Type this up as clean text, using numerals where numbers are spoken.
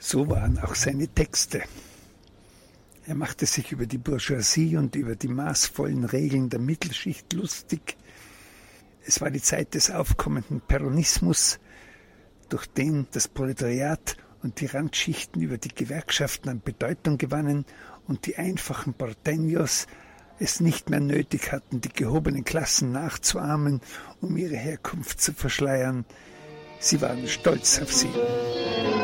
So waren auch seine Texte. Er machte sich über die Bourgeoisie und über die maßvollen Regeln der Mittelschicht lustig. Es war die Zeit des aufkommenden Peronismus, durch den das Proletariat und die Randschichten über die Gewerkschaften an Bedeutung gewannen und die einfachen Porteños es nicht mehr nötig hatten, die gehobenen Klassen nachzuahmen, um ihre Herkunft zu verschleiern. Sie waren stolz auf sie.